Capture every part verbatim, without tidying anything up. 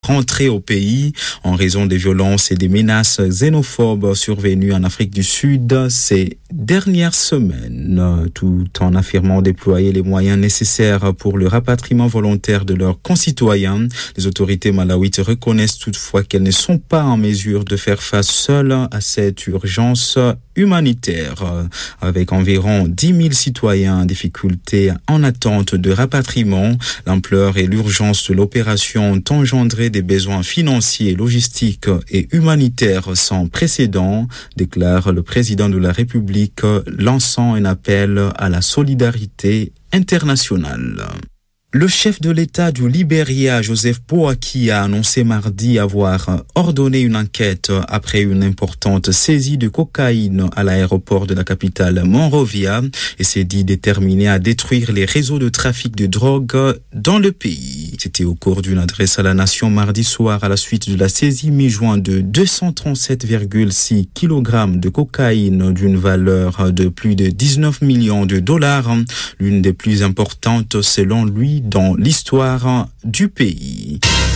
rentrée au pays en raison des violences et des menaces xénophobes survenues en Afrique du Sud ces dernières semaines, tout en affirmant déployer les moyens nécessaires pour le rapatriement volontaire de leurs concitoyens. Les autorités malawites reconnaissent toutefois qu'elles ne sont pas en mesure de faire face seules à cette urgence humanitaire. Avec environ dix mille citoyens en difficulté en attente de rapatriement, l'ampleur et l'urgence de l'opération ont engendré des besoins financiers, logistiques et humanitaires sans précédent, déclare le président de la République, lançant un appel à la solidarité internationale. Le chef de l'État du Libéria, Joseph Boakai, a annoncé mardi avoir ordonné une enquête après une importante saisie de cocaïne à l'aéroport de la capitale Monrovia et s'est dit déterminé à détruire les réseaux de trafic de drogue dans le pays. C'était au cours d'une adresse à la nation mardi soir à la suite de la saisie mi-juin de deux cent trente-sept virgule six kilogrammes de cocaïne d'une valeur de plus de dix-neuf millions de dollars, l'une des plus importantes selon lui dans l'histoire du pays.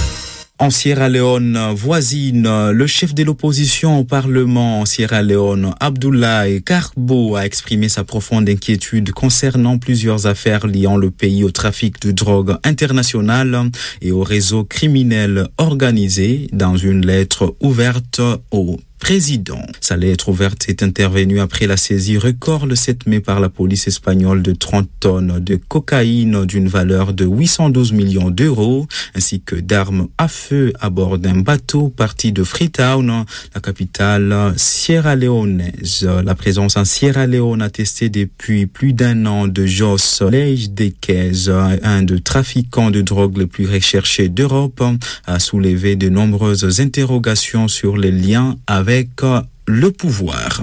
En Sierra Leone voisine, le chef de l'opposition au Parlement en Sierra Leone, Abdoulaye Karbo, a exprimé sa profonde inquiétude concernant plusieurs affaires liant le pays au trafic de drogue international et au réseau criminel organisé dans une lettre ouverte au président. Sa lettre ouverte est intervenue après la saisie record le sept mai par la police espagnole de trente tonnes de cocaïne d'une valeur de huit cent douze millions d'euros, ainsi que d'armes à feu à bord d'un bateau parti de Freetown, la capitale sierra-léonaise. La présence en Sierra Leone attestée depuis plus d'un an de Jos Lejdekez, un des trafiquants de drogue les plus recherchés d'Europe, a soulevé de nombreuses interrogations sur les liens avec avec le pouvoir.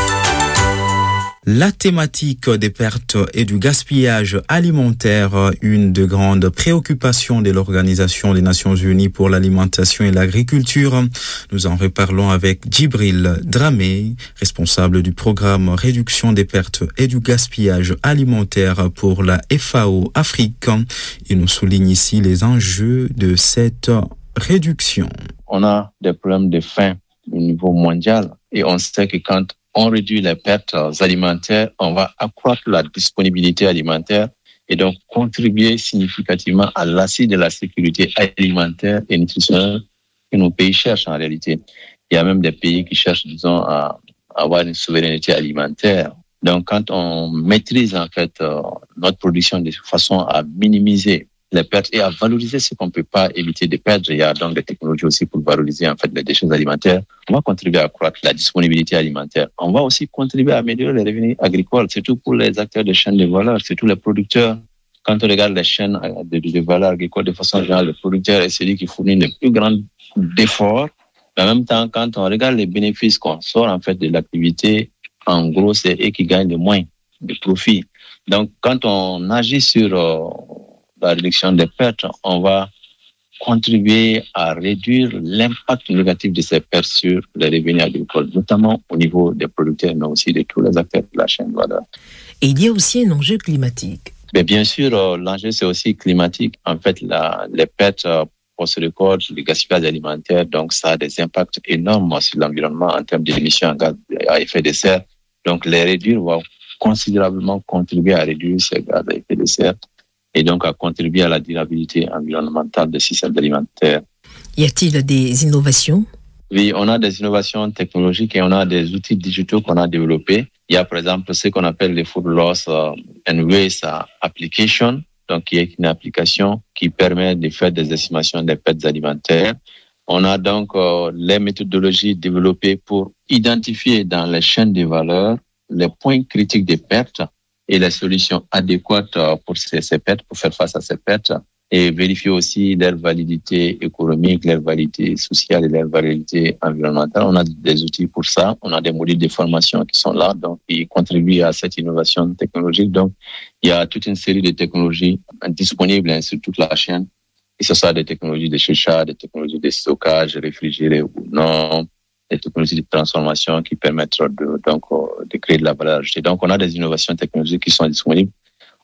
La thématique des pertes et du gaspillage alimentaire, une des grandes préoccupations de l'Organisation des Nations Unies pour l'alimentation et l'agriculture. Nous en reparlons avec Djibril Dramé, responsable du programme Réduction des pertes et du gaspillage alimentaire pour la F A O Afrique. Il nous souligne ici les enjeux de cette réduction. On a des problèmes de faim au niveau mondial et on sait que quand on réduit les pertes alimentaires, on va accroître la disponibilité alimentaire et donc contribuer significativement à l'assise de la sécurité alimentaire et nutritionnelle que nos pays cherchent en réalité. Il y a même des pays qui cherchent, disons, à avoir une souveraineté alimentaire. Donc quand on maîtrise en fait notre production de façon à minimiser les pertes et à valoriser ce qu'on ne peut pas éviter de perdre. Il y a donc des technologies aussi pour valoriser en fait les déchets alimentaires. On va contribuer à accroître la disponibilité alimentaire. On va aussi contribuer à améliorer les revenus agricoles, surtout pour les acteurs de chaînes de valeur, surtout les producteurs. Quand on regarde les chaînes de, de valeur agricole de façon générale, le producteur est celui qui fournit le plus grand effort. Mais en même temps, quand on regarde les bénéfices qu'on sort en fait de l'activité, en gros, c'est eux qui gagnent le moins de profit. Donc, quand on agit sur euh, la réduction des pertes, on va contribuer à réduire l'impact négatif de ces pertes sur les revenus agricoles, notamment au niveau des producteurs, mais aussi de tous les acteurs de la chaîne de valeur. Et il y a aussi un enjeu climatique. Mais bien sûr, euh, l'enjeu, c'est aussi climatique. En fait, la, les pertes euh, post-récolte, le gaspillage alimentaire, donc ça a des impacts énormes sur l'environnement en termes d'émissions à effet de serre. Donc, les réduire va considérablement contribuer à réduire ces gaz à effet de serre et donc à contribuer à la durabilité environnementale des systèmes alimentaires. Y a-t-il des innovations? Oui, on a des innovations technologiques et on a des outils digitaux qu'on a développés. Il y a par exemple ce qu'on appelle les Food Loss and Waste Application, donc qui est une application qui permet de faire des estimations des pertes alimentaires. On a donc euh, les méthodologies développées pour identifier dans les chaînes de valeur les points critiques des pertes et les solutions adéquates pour ces, ces pertes, pour faire face à ces pertes, et vérifier aussi leur validité économique, leur validité sociale et leur validité environnementale. On a des outils pour ça, on a des modules de formation qui sont là, donc qui contribuent à cette innovation technologique. Donc, il y a toute une série de technologies disponibles hein, sur toute la chaîne, que ce soit des technologies de séchage, des technologies de stockage réfrigéré ou non, des technologies de transformation qui permettent de, donc, de créer de la valeur ajoutée. Donc, on a des innovations technologiques qui sont disponibles.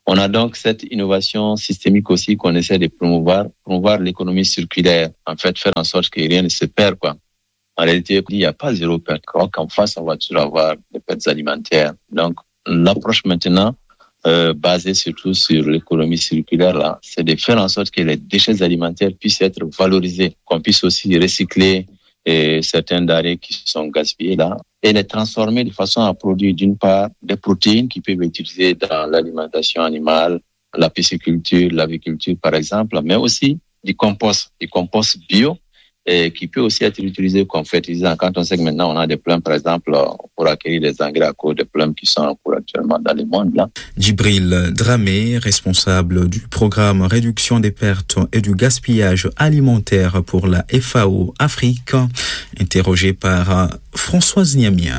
On a donc cette innovation systémique aussi qu'on essaie de promouvoir, promouvoir l'économie circulaire, en fait faire en sorte que rien ne se perd, quoi. En réalité, il n'y a pas zéro perte. En face, on va toujours avoir des pertes alimentaires. Donc, l'approche maintenant, euh, basée surtout sur l'économie circulaire, là, c'est de faire en sorte que les déchets alimentaires puissent être valorisés, qu'on puisse aussi recycler et certains denrées qui sont gaspillées là, et les transformer de façon à produire d'une part des protéines qui peuvent être utilisées dans l'alimentation animale, la pisciculture, l'aviculture par exemple, mais aussi du compost, du compost bio, et qui peut aussi être utilisé comme fertilisant. Quand on sait que maintenant on a des problèmes, par exemple, pour acquérir des engrais à cause des problèmes qui sont en cours actuellement dans le monde. Là. Djibril Dramé, responsable du programme Réduction des pertes et du gaspillage alimentaire pour la F A O Afrique, interrogé par Françoise Niamien.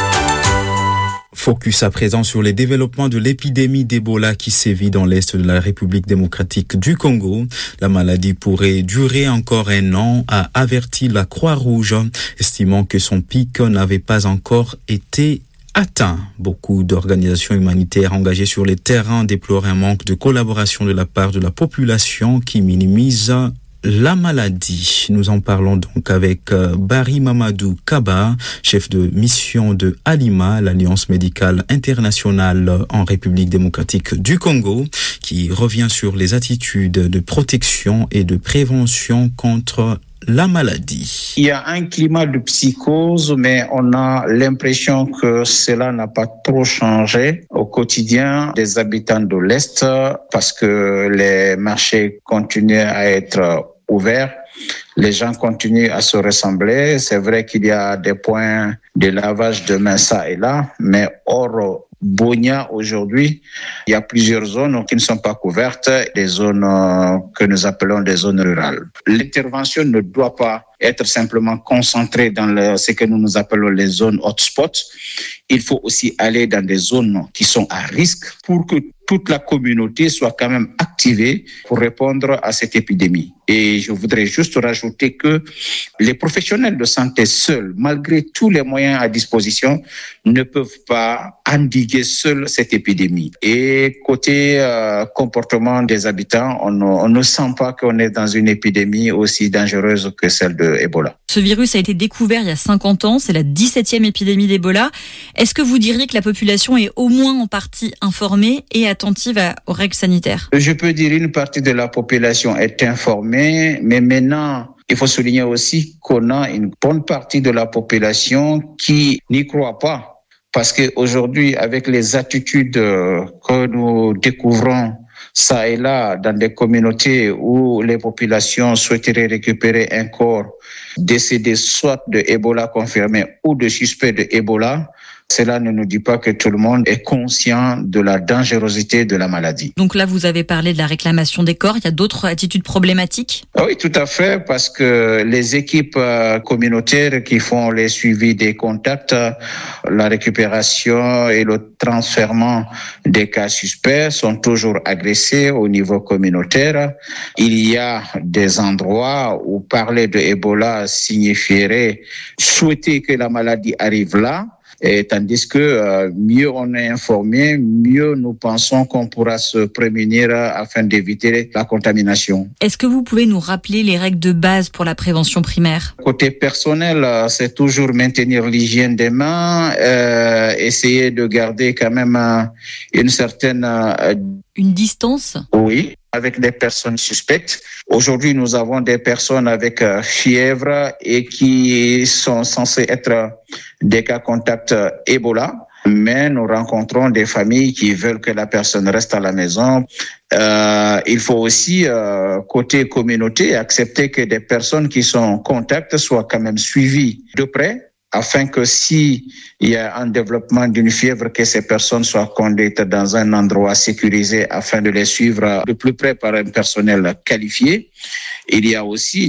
Focus à présent sur les développements de l'épidémie d'Ebola qui sévit dans l'est de la République démocratique du Congo. La maladie pourrait durer encore un an, a averti la Croix-Rouge, estimant que son pic n'avait pas encore été atteint. Beaucoup d'organisations humanitaires engagées sur les terrains déplorent un manque de collaboration de la part de la population qui minimise la maladie. Nous en parlons donc avec Barry Mamadou Kaba, chef de mission de Alima, l'Alliance médicale internationale en République démocratique du Congo, qui revient sur les attitudes de protection et de prévention contre la maladie. Il y a un climat de psychose, mais on a l'impression que cela n'a pas trop changé au quotidien des habitants de l'Est parce que les marchés continuent à être ouverts. Les gens continuent à se ressembler. C'est vrai qu'il y a des points de lavage de mains ça et là, mais hors Bonia, aujourd'hui, il y a plusieurs zones qui ne sont pas couvertes, des zones que nous appelons des zones rurales. L'intervention ne doit pas être simplement concentrée dans le, ce que nous nous appelons les zones hotspots. Il faut aussi aller dans des zones qui sont à risque pour que toute la communauté soit quand même activée pour répondre à cette épidémie. Et je voudrais juste rajouter que les professionnels de santé seuls, malgré tous les moyens à disposition, ne peuvent pas endiguer seuls cette épidémie. Et côté euh, comportement des habitants, on, on ne sent pas qu'on est dans une épidémie aussi dangereuse que celle de Ebola. Ce virus a été découvert il y a cinquante ans, c'est la dix-septième épidémie d'Ebola. Est-ce que vous diriez que la population est au moins en partie informée et attentive à, aux règles sanitaires ? Je peux dire qu'une partie de la population est informée, mais maintenant, il faut souligner aussi qu'on a une bonne partie de la population qui n'y croit pas. Parce qu'aujourd'hui, avec les attitudes que nous découvrons ça et là, dans des communautés où les populations souhaiteraient récupérer un corps décédé soit de Ebola confirmé ou de suspect de Ebola, cela ne nous dit pas que tout le monde est conscient de la dangerosité de la maladie. Donc là, vous avez parlé de la réclamation des corps. Il y a d'autres attitudes problématiques ? Oui, tout à fait, parce que les équipes communautaires qui font les suivis des contacts, la récupération et le transfèrement des cas suspects sont toujours agressés au niveau communautaire. Il y a des endroits où parler de Ebola signifierait souhaiter que la maladie arrive là. Et tandis que euh, mieux on est informé, mieux nous pensons qu'on pourra se prémunir afin d'éviter la contamination. Est-ce que vous pouvez nous rappeler les règles de base pour la prévention primaire ? Côté personnel, c'est toujours maintenir l'hygiène des mains, euh, essayer de garder quand même euh, une certaine... Euh, une distance ? Oui. Avec des personnes suspectes. Aujourd'hui, nous avons des personnes avec euh, fièvre et qui sont censées être des cas contacts euh, Ebola. Mais nous rencontrons des familles qui veulent que la personne reste à la maison. Euh, il faut aussi, euh, côté communauté, accepter que des personnes qui sont en contact soient quand même suivies de près, afin que si il y a un développement d'une fièvre, que ces personnes soient conduites dans un endroit sécurisé afin de les suivre de plus près par un personnel qualifié. Il y a aussi toute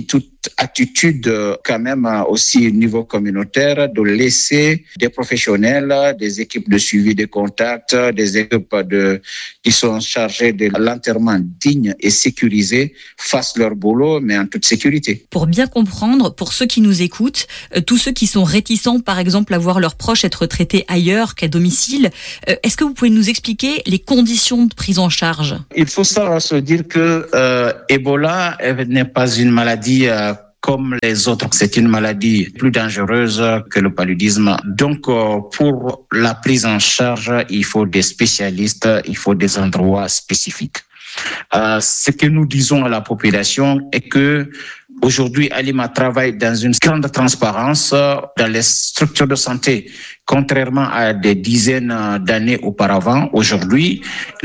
attitude quand même aussi au niveau communautaire de laisser des professionnels, des équipes de suivi des contacts, des équipes de, qui sont chargées de l'enterrement digne et sécurisé fassent leur boulot, mais en toute sécurité. Pour bien comprendre, pour ceux qui nous écoutent, euh, tous ceux qui sont réticents, par exemple, à voir leurs proches être traités ailleurs qu'à domicile, euh, est-ce que vous pouvez nous expliquer les conditions de prise en charge ? Il faut savoir se dire que euh, Ebola n'est pas une maladie euh, comme les autres. C'est une maladie plus dangereuse que le paludisme. Donc, euh, pour la prise en charge, il faut des spécialistes, il faut des endroits spécifiques. Euh, ce que nous disons à la population est que aujourd'hui, Alima travaille dans une grande transparence dans les structures de santé. Contrairement à des dizaines d'années auparavant, aujourd'hui,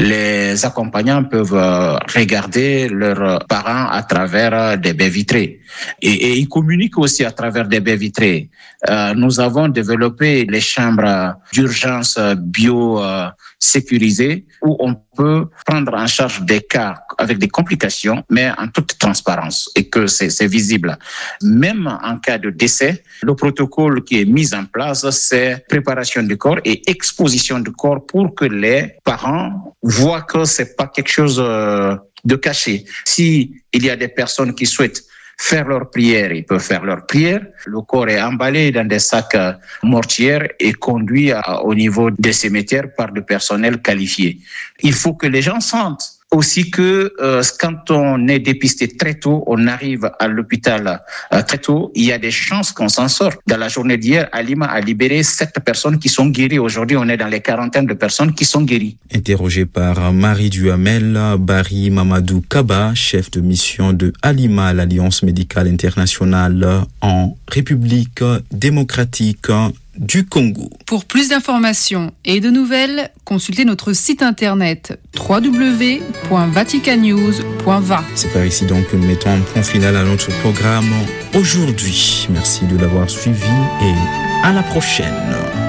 les accompagnants peuvent regarder leurs parents à travers des baies vitrées. Et, et ils communiquent aussi à travers des baies vitrées. Euh, nous avons développé les chambres d'urgence bio euh, sécurisées où on peut prendre en charge des cas avec des complications, mais en toute transparence et que c'est, c'est visible. Même en cas de décès, le protocole qui est mis en place, c'est préparation du corps et exposition du corps pour que les parents voient que c'est pas quelque chose de caché. Si il y a des personnes qui souhaitent faire leur prière, ils peuvent faire leur prière. Le corps est emballé dans des sacs mortières et conduit à, au niveau des cimetières par du personnel qualifié. Il faut que les gens sentent aussi que euh, quand on est dépisté très tôt, on arrive à l'hôpital euh, très tôt, il y a des chances qu'on s'en sorte. Dans la journée d'hier, Alima a libéré sept personnes qui sont guéries. Aujourd'hui, on est dans les quarantaines de personnes qui sont guéries. Interrogé par Marie Duhamel, Barry Mamadou Kaba, chef de mission de Alima, l'Alliance médicale internationale en République démocratique du Congo. Pour plus d'informations et de nouvelles, consultez notre site internet w w w point vatican news point v a. C'est par ici donc que nous mettons un point final à notre programme aujourd'hui. Merci de l'avoir suivi et à la prochaine.